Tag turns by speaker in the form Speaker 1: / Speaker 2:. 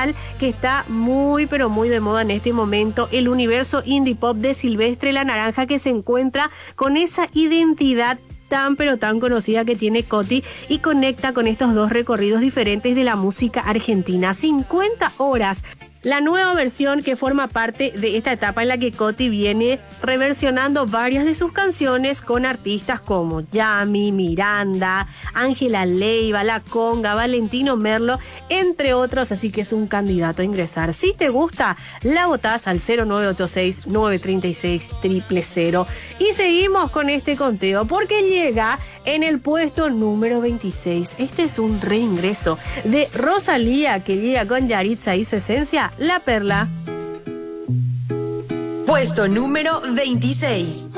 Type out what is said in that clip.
Speaker 1: musical que está muy pero muy de moda en este momento, el universo indie pop de Silvestre La Naranja, que se encuentra con esa identidad tan pero tan conocida que tiene Coti y conecta con estos dos recorridos diferentes de la música argentina. 50 horas. La nueva versión que forma parte de esta etapa en la que Coti viene reversionando varias de sus canciones con artistas como Yami, Miranda, Ángela Leiva, La Conga, Valentino Merlo, entre otros, así que es un candidato a ingresar. Si te gusta, la votás al 0986-936-000. Y seguimos con este conteo porque llega en el puesto número 26. Este es un reingreso de Rosalía, que llega con Yaritza y su esencia, La Perla.
Speaker 2: Puesto número 26.